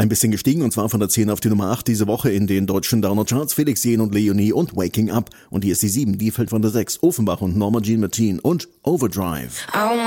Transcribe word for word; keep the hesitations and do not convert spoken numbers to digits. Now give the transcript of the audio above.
ein bisschen gestiegen, und zwar von der zehn auf die Nummer acht diese Woche in den deutschen Downer-Charts. Felix Jähn und Leonie und Waking Up. Und hier ist die sieben, die fällt von der sechs. Offenbach und Norma Jean Martin und Overdrive.